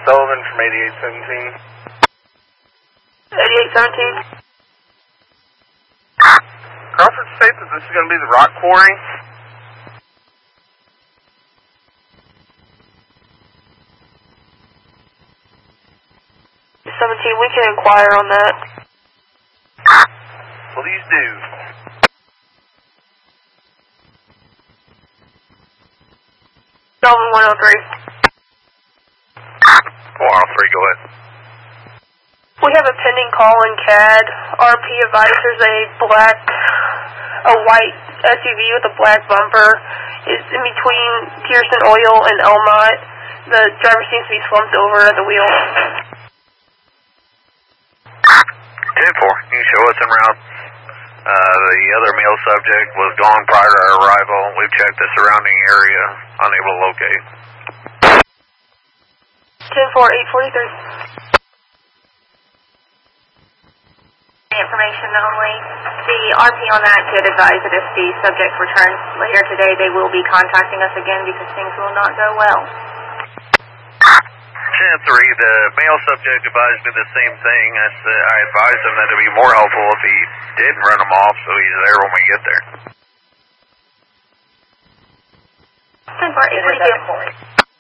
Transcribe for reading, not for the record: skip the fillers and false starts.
Sullivan from 8817. 8817. Crawford states that this is going to be the rock quarry. 17, we can inquire on that. Please do. Sullivan 103. 103, go ahead. We have a pending call in CAD. RP advises a white SUV with a black bumper is in between Pearson Oil and Elmont. The driver seems to be slumped over at the wheel. 10-4, you can show us en route. The other male subject was gone prior to our arrival. We've checked the surrounding area, unable to locate. 10-4, 843. Information only. The RP on that did advise that if the subject returns later today, they will be contacting us again because things will not go well. 10-3, the male subject advised me the same thing. I advised him that it would be more helpful if he didn't run him off, so he's there when we get there. 10-4, 842.